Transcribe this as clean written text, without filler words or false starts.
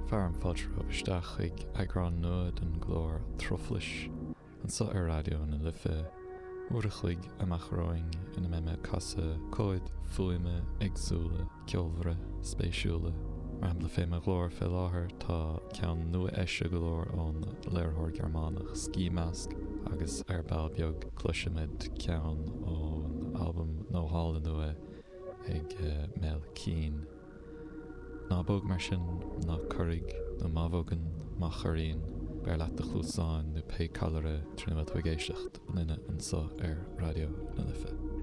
Fear an fáilte isteach ag agrán nua den glór troflis an sa ar radio na lifa uair a chuig amach roing ina meme casa cóid fuime agsúla ceolmhre spéisiúla mar hapla féime glór fé láthair tá ceann nua eise glór ón léirthóir Gearmánach Ski Mask agus ar bailbeag cluisiimiid ceann ón album nó hála nua ag Mel Keane. Ná bóg mar sin ná curig nó mábhógan má choirín bear leat de chlúsáin nó pe calire trína bheith géisteacht nine an sa ar radio na lifa.